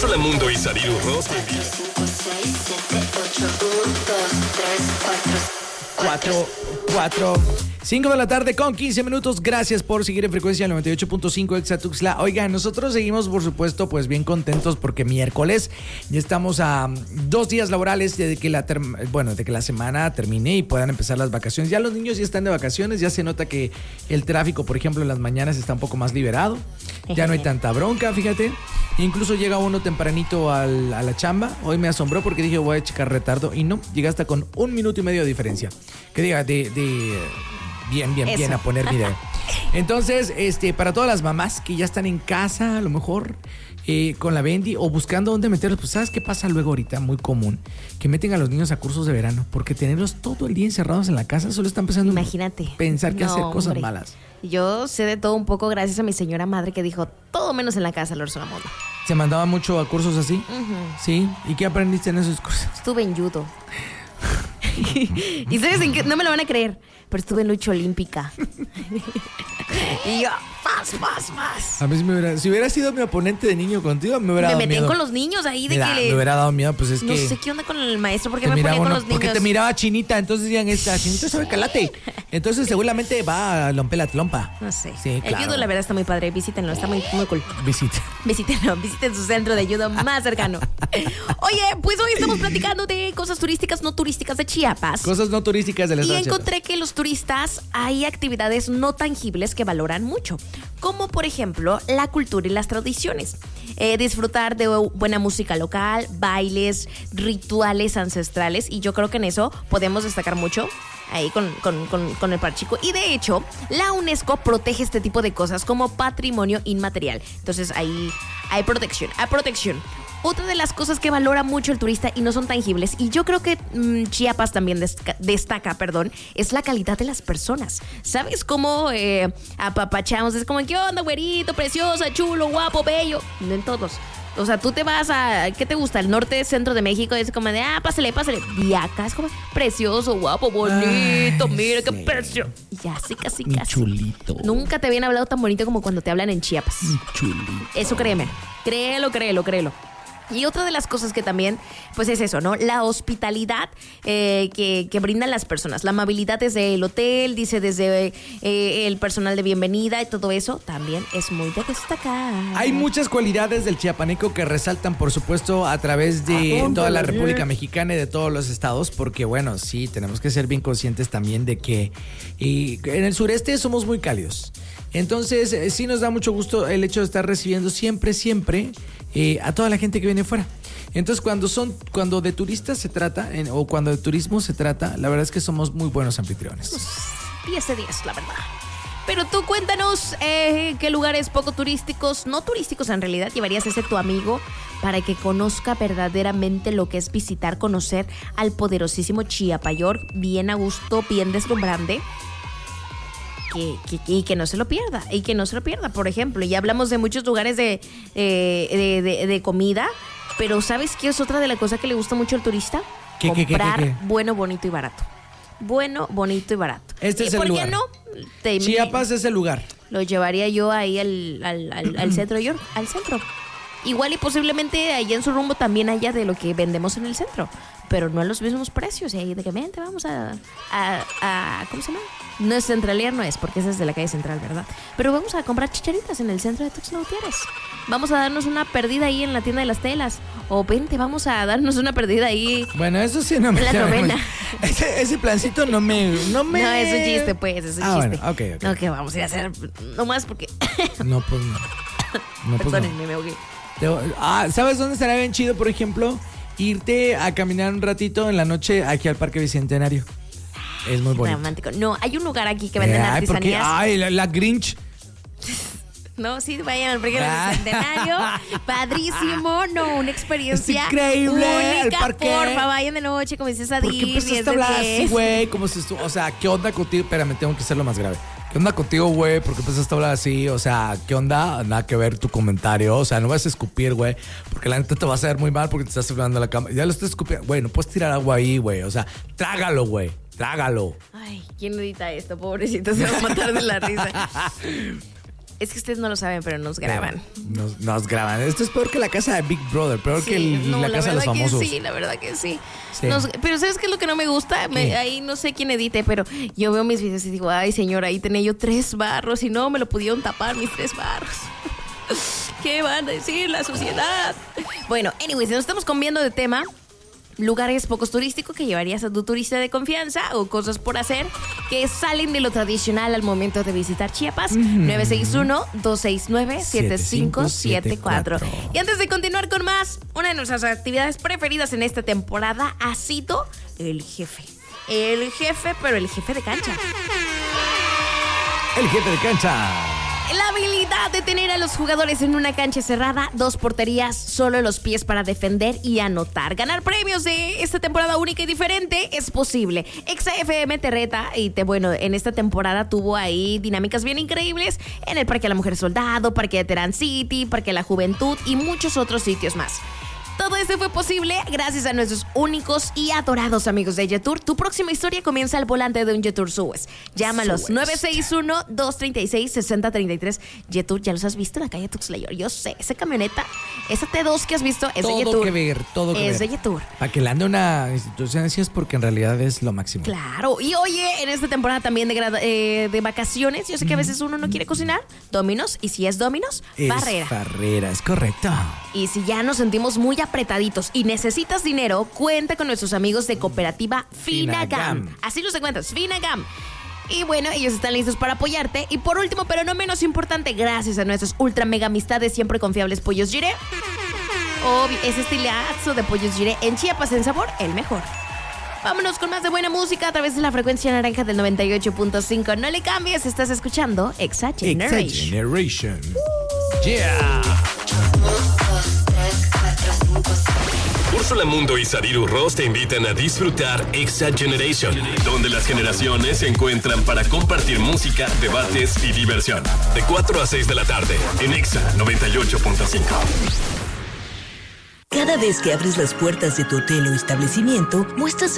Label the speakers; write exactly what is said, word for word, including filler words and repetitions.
Speaker 1: Telemundo y Sariru Ross te invitan.
Speaker 2: cuatro, cuatro, cinco de la tarde con quince minutos. Gracias por seguir en frecuencia noventa y ocho punto cinco Exatuxla. Oigan, nosotros seguimos, por supuesto, pues bien contentos porque miércoles ya estamos a dos días laborales de que la term- bueno, de que la semana termine y puedan empezar las vacaciones. Ya los niños ya están de vacaciones, ya se nota que el tráfico, por ejemplo, en las mañanas está un poco más liberado. Ya no hay tanta bronca, fíjate. Incluso llega uno tempranito al, a la chamba. Hoy me asombró porque dije voy a checar retardo y no, llega hasta con un minuto y medio de diferencia. Que diga, de, de bien, bien,
Speaker 3: Eso.
Speaker 2: bien a poner mi idea. Entonces, este, para todas las mamás que ya están en casa, a lo mejor eh, con la Bendy o buscando dónde meterlos, pues ¿sabes qué pasa luego ahorita? Muy común, que meten a los niños a cursos de verano, porque tenerlos todo el día encerrados en la casa solo están pensando
Speaker 3: Imagínate.
Speaker 2: en pensar que
Speaker 3: No,
Speaker 2: hacer cosas
Speaker 3: hombre.
Speaker 2: malas.
Speaker 3: Yo sé de todo un poco gracias a mi señora madre que dijo todo menos en la casa, Lord Solamondo.
Speaker 2: ¿Se mandaba mucho a cursos así?
Speaker 3: Ujú.
Speaker 2: Sí. ¿Y qué aprendiste en esos cursos?
Speaker 3: Estuve en judo. ¿Y sabes en qué? No me lo van a creer, pero estuve en lucha olímpica. Y yo, más, más, más.
Speaker 2: A mí si, me hubiera, si hubiera sido mi oponente de niño contigo, me hubiera
Speaker 3: Me
Speaker 2: dado
Speaker 3: metían
Speaker 2: miedo.
Speaker 3: con los niños ahí de
Speaker 2: Mira,
Speaker 3: que le...
Speaker 2: me hubiera dado miedo, pues es
Speaker 3: No
Speaker 2: que...
Speaker 3: sé qué onda con el maestro, ¿por qué
Speaker 2: te
Speaker 3: me
Speaker 2: miraba
Speaker 3: ponía con
Speaker 2: uno-
Speaker 3: los niños?
Speaker 2: Porque te miraba chinita, entonces decían, esta chinita sabe calate. Entonces seguramente va a lompe la tlompa.
Speaker 3: No sé.
Speaker 2: Sí,
Speaker 3: El
Speaker 2: claro.
Speaker 3: judo la verdad está muy padre, visítenlo, está muy, muy cool.
Speaker 2: Visita.
Speaker 3: Visítenlo, visiten su centro de judo más cercano. Oye, pues hoy estamos platicando de cosas turísticas, no turísticas de Chiapas.
Speaker 2: Cosas no turísticas del
Speaker 3: Y
Speaker 2: estado de Chiapas.
Speaker 3: encontré que los turistas hay actividades no tangibles que valoran mucho, como por ejemplo la cultura y las tradiciones. Eh, disfrutar de buena música local, bailes, rituales ancestrales, y yo creo que en eso podemos destacar mucho ahí con, con, con, con el Parchico. Y de hecho, la UNESCO protege este tipo de cosas como patrimonio inmaterial. Entonces ahí hay protección, hay protección. Otra de las cosas que valora mucho el turista y no son tangibles, y yo creo que mmm, Chiapas también destaca, destaca, perdón, es la calidad de las personas. ¿Sabes cómo eh, apapachamos? Es como, ¿qué onda, güerito, preciosa, chulo, guapo, bello? No en todos. O sea, tú te vas a, ¿qué te gusta? El norte, centro de México, es como de, ah, pásale, pásale. Y acá es como, precioso, guapo, bonito,
Speaker 2: Ay,
Speaker 3: mira qué
Speaker 2: sí.
Speaker 3: precioso. Y ya, sí, casi,
Speaker 2: Mi
Speaker 3: casi.
Speaker 2: chulito.
Speaker 3: Nunca te habían hablado tan bonito como cuando te hablan en Chiapas.
Speaker 2: Mi chulito.
Speaker 3: Eso créeme, créelo, créelo, créelo. Y otra de las cosas que también, pues es eso, ¿no? La hospitalidad eh, que, que brindan las personas. La amabilidad desde el hotel, dice desde eh, el personal de bienvenida y todo eso también es muy de destacar.
Speaker 2: Hay muchas cualidades del chiapaneco que resaltan, por supuesto, a través de toda la República Mexicana y de todos los estados, porque bueno, sí, tenemos que ser bien conscientes también de que y en el sureste somos muy cálidos. Entonces, eh, sí nos da mucho gusto el hecho de estar recibiendo siempre, siempre eh, a toda la gente que viene fuera. Entonces, cuando son, cuando de turistas se trata, en- o cuando de turismo se trata, la verdad es que somos muy buenos anfitriones.
Speaker 3: diez de diez, la verdad. Pero tú cuéntanos eh, qué lugares poco turísticos, no turísticos en realidad, llevarías a ese tu amigo para que conozca verdaderamente lo que es visitar, conocer al poderosísimo Chiapayor, bien a gusto, bien deslumbrante. Que, que, y que no se lo pierda, y que no se lo pierda. Por ejemplo, ya hablamos de muchos lugares de, eh, de, de- de comida, pero ¿sabes qué es otra de las cosas que le gusta mucho al turista?
Speaker 2: ¿Qué, qué, qué,
Speaker 3: Comprar
Speaker 2: qué, qué?
Speaker 3: bueno, bonito y barato. Bueno, bonito y barato.
Speaker 2: Este
Speaker 3: ¿Y
Speaker 2: es el
Speaker 3: por
Speaker 2: lugar.
Speaker 3: qué no? Te-
Speaker 2: Chiapas es el lugar.
Speaker 3: Lo llevaría yo ahí al, al, al, al centro, York, al centro. Igual y posiblemente allá en su rumbo también haya de lo que vendemos en el centro, pero no a los mismos precios. Y ahí de que vente, vamos a, a, a ¿cómo se llama? No es Centralier, no es, porque esa es de la calle central, ¿verdad? Pero vamos a comprar chicharitas en el centro de Tuxtla Gutiérrez. Vamos a darnos una perdida ahí en la tienda de las telas. O vente, vamos a darnos una perdida ahí.
Speaker 2: Bueno, eso sí no me...
Speaker 3: En la novena.
Speaker 2: Ese, ese plancito no me... No, me...
Speaker 3: No, es un chiste, pues, es un
Speaker 2: Ah,
Speaker 3: chiste.
Speaker 2: bueno, ok, ok.
Speaker 3: No, que vamos a ir a hacer nomás porque...
Speaker 2: No, pues no. No, pues no.
Speaker 3: Perdónenme, me ahogué.
Speaker 2: Te- Ah, ¿sabes dónde estaría bien chido, por ejemplo? Irte a caminar un ratito en la noche aquí al Parque Bicentenario. Es muy bonito.
Speaker 3: Romántico. No, hay un lugar aquí que venden
Speaker 2: Eh, ay, ¿por qué?
Speaker 3: artesanías.
Speaker 2: Ay, la, la Grinch.
Speaker 3: No, sí, vayan al Parque
Speaker 2: Ah.
Speaker 3: Bicentenario. Padrísimo, no, una experiencia
Speaker 2: Es increíble, el
Speaker 3: única.
Speaker 2: parque.
Speaker 3: Porfa, vayan de noche, como dices a
Speaker 2: ¿Por qué
Speaker 3: Dir,
Speaker 2: empezaste
Speaker 3: diez
Speaker 2: a
Speaker 3: de
Speaker 2: hablar así,
Speaker 3: diez.
Speaker 2: güey? Como si estu- O sea, ¿qué onda contigo? Espérame, tengo que hacerlo más grave. ¿Qué onda contigo, güey? ¿Por qué empezaste a hablar así? O sea, ¿qué onda? Nada que ver tu comentario. O sea, no vas a escupir, güey. Porque la neta te vas a ver muy mal porque te estás hablando a la cama. Ya lo estás escupiendo. Güey, no puedes tirar agua ahí, güey. O sea, trágalo, güey. Trágalo.
Speaker 3: Ay, ¿quién edita esto? Pobrecito, se va a matar de la risa. Es que ustedes no lo saben, pero nos graban.
Speaker 2: Nos, nos graban. Esto es peor que la casa de Big Brother, peor
Speaker 3: Sí,
Speaker 2: que el-
Speaker 3: no,
Speaker 2: la casa de los
Speaker 3: verdad que
Speaker 2: famosos.
Speaker 3: sí, la verdad que sí.
Speaker 2: Sí.
Speaker 3: Nos- pero ¿sabes qué es lo que no me gusta? Me- ahí no sé quién edite, pero yo veo mis videos y digo, ay, señora, ahí tenía yo tres barros y no me lo pudieron tapar mis tres barros. ¿Qué van a decir la sociedad? Bueno, anyways, nos estamos cambiando de tema. Lugares pocos turísticos que llevarías a tu turista de confianza o cosas por hacer que salen de lo tradicional al momento de visitar Chiapas. nueve seis uno, dos seis nueve, siete cinco siete cuatro. Y antes de continuar con más, una de nuestras actividades preferidas en esta temporada ha sido el jefe. El jefe, pero el jefe de cancha.
Speaker 2: El jefe de cancha.
Speaker 3: La habilidad de tener a los jugadores en una cancha cerrada, dos porterías, solo los pies para defender y anotar. Ganar premios de esta temporada única y diferente es posible. Exa F M te reta y te, bueno, en esta temporada tuvo ahí dinámicas bien increíbles en el Parque de la Mujer Soldado, Parque de Terán City, Parque de la Juventud y muchos otros sitios más. Todo esto fue posible gracias a nuestros únicos y adorados amigos de Jetour. Tu próxima historia comienza al volante de un Jetour Suez. Llámalos
Speaker 2: Suez.
Speaker 3: nueve seis uno, dos tres seis, seis cero tres tres. Jetour, ¿ya los has visto en la calle Tuxtla? Yo sé, esa camioneta, esa T dos que has visto es de
Speaker 2: Todo
Speaker 3: Jetour.
Speaker 2: que ver, todo que
Speaker 3: Es
Speaker 2: ver.
Speaker 3: de Jetour.
Speaker 2: Para que le ande una institución así es porque en realidad es lo máximo.
Speaker 3: Claro, y oye, en esta temporada también de, grada- eh, de vacaciones, yo sé que a veces uno no quiere cocinar, Domino's, y si es Domino's,
Speaker 2: Es
Speaker 3: Barrera.
Speaker 2: Barrera, es correcto.
Speaker 3: Y si ya nos sentimos muy apretaditos y necesitas dinero, cuenta con nuestros amigos de Cooperativa Finagam.
Speaker 2: Finagam.
Speaker 3: Así los encuentras, Finagam. Y bueno, ellos están listos para apoyarte. Y por último, pero no menos importante, gracias a nuestros ultra mega amistades siempre confiables Pollos Giré. Obvio, ese estilazo de Pollos Giré en Chiapas en sabor, el mejor. Vámonos con más de buena música a través de la frecuencia naranja del noventa y ocho punto cinco. No le cambies, estás escuchando Exa Generation.
Speaker 2: Exa Generation. Yeah.
Speaker 1: Úrsula Mundo y Sariru Ross te invitan a disfrutar Exa Generation, donde las generaciones se encuentran para compartir música, debates y diversión. De cuatro a seis de la tarde, en Exa noventa y ocho punto cinco.
Speaker 4: Cada vez que abres las puertas de tu hotel o establecimiento, muestras